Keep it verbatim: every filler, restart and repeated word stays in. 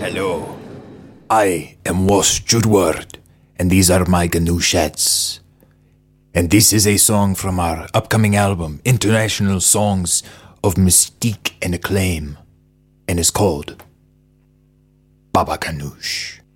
Hello. I am Was Judward, and these are my Ganoushets. And this is a song from our upcoming album, International Songs of Mystique and Acclaim, and is called Baba Ganoush.